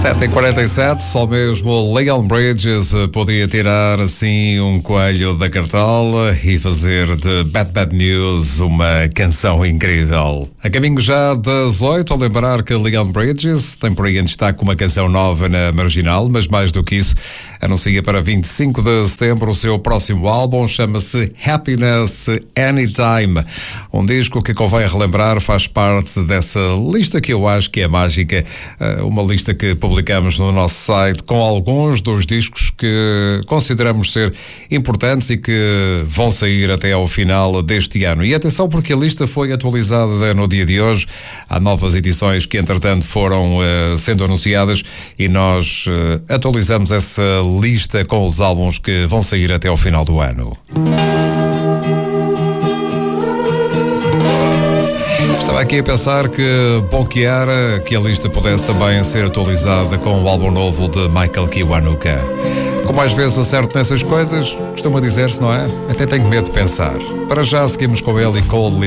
7h47, só mesmo Leon Bridges podia tirar assim um coelho da cartola e fazer de Bad Bad News uma canção incrível. A caminho já das 8, a lembrar que Leon Bridges tem por aí em destaque uma canção nova na Marginal, mas mais do que isso, anuncia para 25 de setembro o seu próximo álbum, chama-se Happiness Anytime. Um disco que convém relembrar, faz parte dessa lista que eu acho que é mágica, uma lista que publicamos no nosso site com alguns dos discos que consideramos ser importantes e que vão sair até ao final deste ano. E atenção, porque a lista foi atualizada no dia de hoje. Há novas edições que entretanto foram sendo anunciadas e nós atualizamos essa lista com os álbuns que vão sair até ao final do ano. Estava aqui a pensar que bom que era que a lista pudesse também ser atualizada com o álbum novo de Michael Kiwanuka. Como às vezes acerto nessas coisas, costuma dizer-se, não é? Até tenho medo de pensar. Para já seguimos com ele e Cold